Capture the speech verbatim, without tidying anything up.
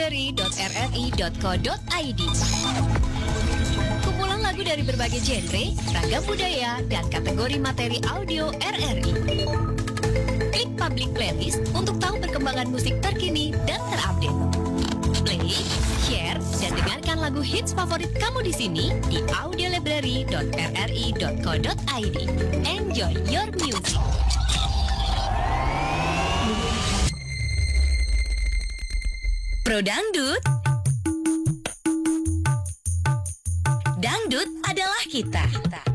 library dot r r i dot co dot i d. Kumpulan lagu dari berbagai genre, ragam budaya, dan kategori materi audio R R I. Klik Public Playlist untuk tahu perkembangan musik terkini dan terupdate. Play, share, dan dengarkan lagu hits favorit kamu di sini di audio library dot r r i dot co dot i d. Enjoy your music. Pro Dangdut. Dangdut adalah kita.